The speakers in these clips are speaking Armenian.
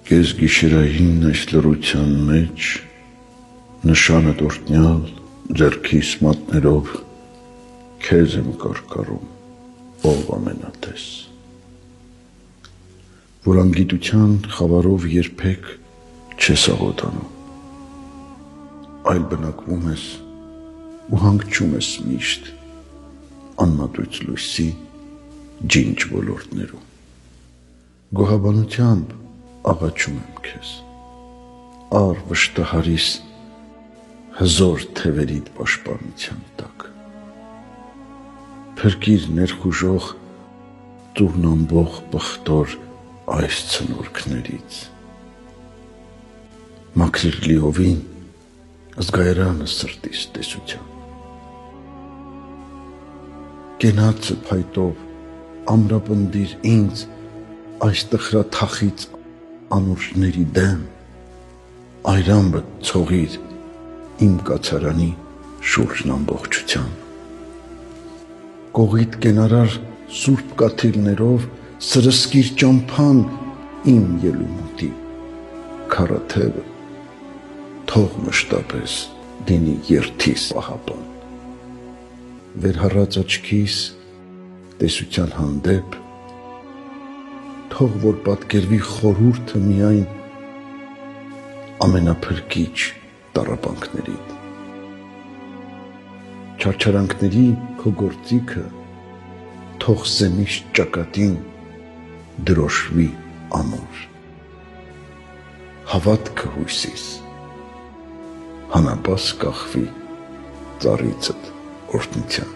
Կես գիշերային այս լռության մեջ նշանը տորտնյալ ձեռքիս մատներով քեզ եմ կարկառում, ով ամենատես, որ անգիտության խավարով երբեք չես աղոթանում, այլ բնակվում ես ու հանգչում ես միշտ անմատույց լույսի ջինջ ոլորտներում, գոհաբանությամբ աղաչում եմ քեզ, առ վշտահարիս հզոր թևերիդ պաշտպանության տակ, փրկիր ներխուժող տուգնամբող պղտոր այս ցնորքներից, մաքրիր լիովին զգայարանը սրտիս տեսության, կենացը փայտով ամրապնդիր ինձ այս տխրաթախիծ անուրջների դեմ, այրամբը ցողիր իմ կացարանի շուրջն ամբողջության, կողիդ կենարար սուրբ կաթիլներով սրսկիր ճամփան իմ ելումուտի քարաթևը, թող մշտապես դինի երթիս պահապան, վերհառած աչքիս տեսության հանդեպ, թող որ պատկերվի խորհուրդը միայն ամենափրկիչ տառապանքներիդ, չարչարանքների քո գործիքը թող սեմիշտ ճակատին դրոշվի ամուր, հավատքը հույսիս հանապաս կախվի ծառիցդ օրհնության,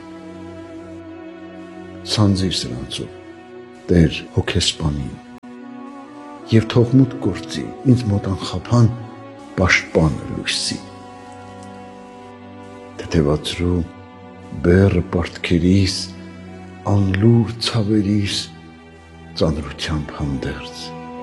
սանձիր սրանցով Տեր հոգեսպանին և թող մուտք գործի ինձ մոտ անխափան պաշտպանը լույսի, թեթևացրու բեռը պարտքերիս, անլուր ցավերիս ծանրությամբ հանդերձ,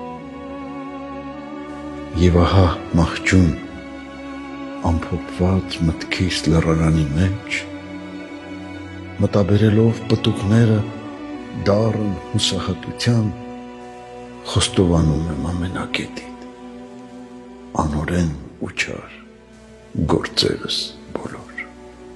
և ահա մահճում ամփոփված մտքիս լռարանի մեջ, մտաբերելով պտուղները դառն հուսահատության, խոստովանում եմ ամենակետիդ, անօրեն ու չար գործերս,